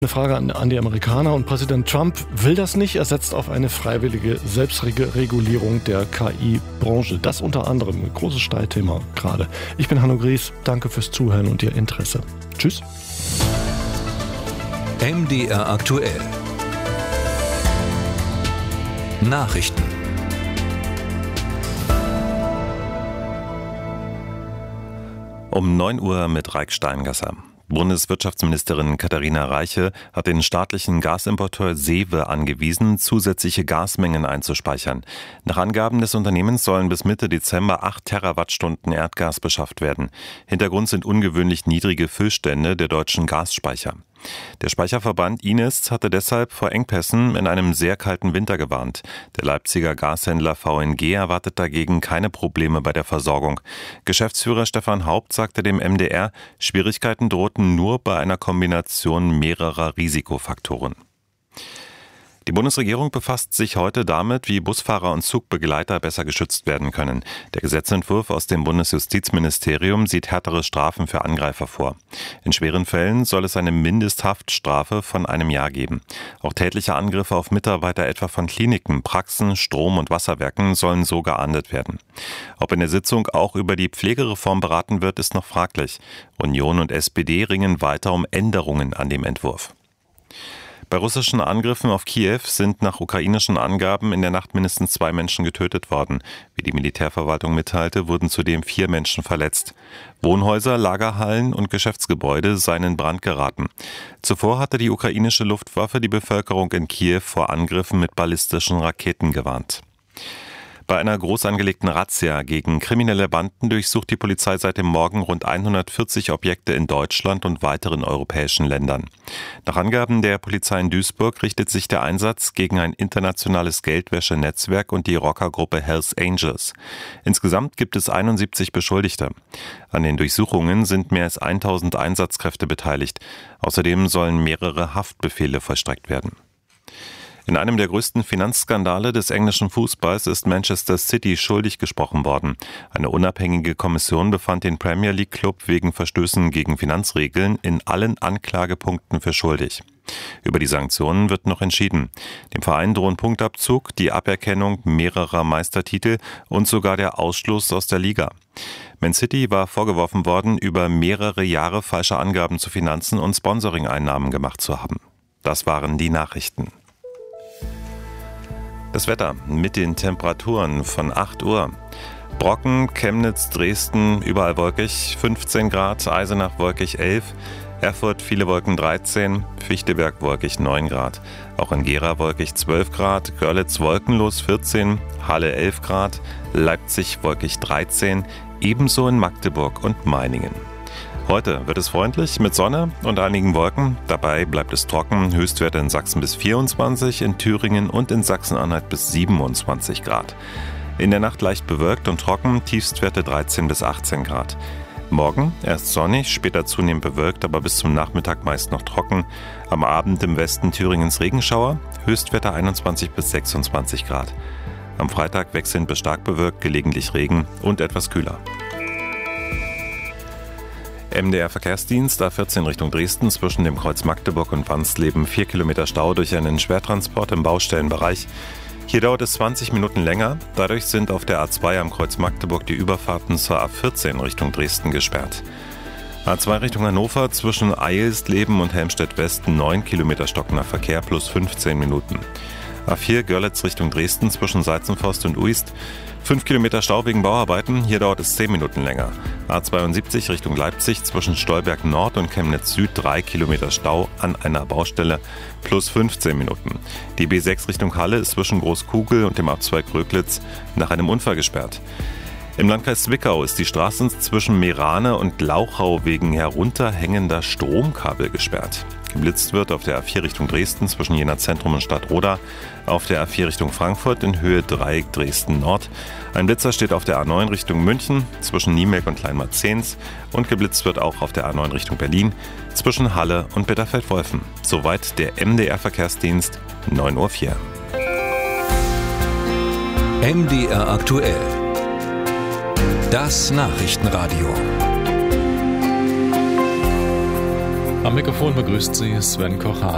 Eine Frage an die Amerikaner, und Präsident Trump will das nicht. Er setzt auf eine freiwillige Selbstregulierung der KI-Branche. Das unter anderem ein großes Streitthema gerade. Ich bin Hanno Gries. Danke fürs Zuhören und Ihr Interesse. Tschüss. MDR aktuell. Nachrichten. Um 9 Uhr mit Raik Steingasser. Bundeswirtschaftsministerin Katharina Reiche hat den staatlichen Gasimporteur Sewe angewiesen, zusätzliche Gasmengen einzuspeichern. Nach Angaben des Unternehmens sollen bis Mitte Dezember 8 Terawattstunden Erdgas beschafft werden. Hintergrund sind ungewöhnlich niedrige Füllstände der deutschen Gasspeicher. Der Speicherverband Inist hatte deshalb vor Engpässen in einem sehr kalten Winter gewarnt. Der Leipziger Gashändler VNG erwartet dagegen keine Probleme bei der Versorgung. Geschäftsführer Stefan Haupt sagte dem MDR, Schwierigkeiten drohten nur bei einer Kombination mehrerer Risikofaktoren. Die Bundesregierung befasst sich heute damit, wie Busfahrer und Zugbegleiter besser geschützt werden können. Der Gesetzentwurf aus dem Bundesjustizministerium sieht härtere Strafen für Angreifer vor. In schweren Fällen soll es eine Mindesthaftstrafe von 1 Jahr geben. Auch tätliche Angriffe auf Mitarbeiter etwa von Kliniken, Praxen, Strom- und Wasserwerken sollen so geahndet werden. Ob in der Sitzung auch über die Pflegereform beraten wird, ist noch fraglich. Union und SPD ringen weiter um Änderungen an dem Entwurf. Bei russischen Angriffen auf Kiew sind nach ukrainischen Angaben in der Nacht mindestens 2 Menschen getötet worden. Wie die Militärverwaltung mitteilte, wurden zudem 4 Menschen verletzt. Wohnhäuser, Lagerhallen und Geschäftsgebäude seien in Brand geraten. Zuvor hatte die ukrainische Luftwaffe die Bevölkerung in Kiew vor Angriffen mit ballistischen Raketen gewarnt. Bei einer groß angelegten Razzia gegen kriminelle Banden durchsucht die Polizei seit dem Morgen rund 140 Objekte in Deutschland und weiteren europäischen Ländern. Nach Angaben der Polizei in Duisburg richtet sich der Einsatz gegen ein internationales Geldwäschenetzwerk und die Rockergruppe Hells Angels. Insgesamt gibt es 71 Beschuldigte. An den Durchsuchungen sind mehr als 1000 Einsatzkräfte beteiligt. Außerdem sollen mehrere Haftbefehle vollstreckt werden. In einem der größten Finanzskandale des englischen Fußballs ist Manchester City schuldig gesprochen worden. Eine unabhängige Kommission befand den Premier League Club wegen Verstößen gegen Finanzregeln in allen Anklagepunkten für schuldig. Über die Sanktionen wird noch entschieden. Dem Verein drohen Punktabzug, die Aberkennung mehrerer Meistertitel und sogar der Ausschluss aus der Liga. Man City war vorgeworfen worden, über mehrere Jahre falsche Angaben zu Finanzen und Sponsoring-Einnahmen gemacht zu haben. Das waren die Nachrichten. Das Wetter mit den Temperaturen von 8 Uhr. Brocken, Chemnitz, Dresden, überall wolkig, 15 Grad, Eisenach wolkig 11, Erfurt viele Wolken 13, Fichtelberg wolkig 9 Grad. Auch in Gera wolkig 12 Grad, Görlitz wolkenlos 14, Halle 11 Grad, Leipzig wolkig 13, ebenso in Magdeburg und Meiningen. Heute wird es freundlich mit Sonne und einigen Wolken. Dabei bleibt es trocken. Höchstwerte in Sachsen bis 24, in Thüringen und in Sachsen-Anhalt bis 27 Grad. In der Nacht leicht bewölkt und trocken, Tiefstwerte 13 bis 18 Grad. Morgen erst sonnig, später zunehmend bewölkt, aber bis zum Nachmittag meist noch trocken. Am Abend im Westen Thüringens Regenschauer, Höchstwerte 21 bis 26 Grad. Am Freitag wechselnd bis stark bewölkt, gelegentlich Regen und etwas kühler. MDR Verkehrsdienst A14 Richtung Dresden zwischen dem Kreuz Magdeburg und Wansleben 4 Kilometer Stau durch einen Schwertransport im Baustellenbereich. Hier dauert es 20 Minuten länger. Dadurch sind auf der A2 am Kreuz Magdeburg die Überfahrten zur A14 Richtung Dresden gesperrt. A2 Richtung Hannover zwischen Eilsleben und Helmstedt West 9 Kilometer stockender Verkehr plus 15 Minuten. A4 Görlitz Richtung Dresden zwischen Seizenforst und Uist 5 Kilometer Stau wegen Bauarbeiten, hier dauert es 10 Minuten länger. A72 Richtung Leipzig zwischen Stolberg Nord und Chemnitz Süd 3 Kilometer Stau an einer Baustelle plus 15 Minuten. Die B6 Richtung Halle ist zwischen Großkugel und dem Abzweig Röglitz nach einem Unfall gesperrt. Im Landkreis Zwickau ist die Straße zwischen Meerane und Lauchau wegen herunterhängender Stromkabel gesperrt. Geblitzt wird auf der A4 Richtung Dresden zwischen Jena Zentrum und Stadtroda, auf der A4 Richtung Frankfurt in Höhe Dreieck Dresden Nord. Ein Blitzer steht auf der A9 Richtung München zwischen Niemelk und Kleinmarzens und geblitzt wird auch auf der A9 Richtung Berlin zwischen Halle und Bitterfeld-Wolfen. Soweit der MDR Verkehrsdienst, 9:04 Uhr. MDR aktuell. Das Nachrichtenradio. Am Mikrofon begrüßt Sie Sven Kocher.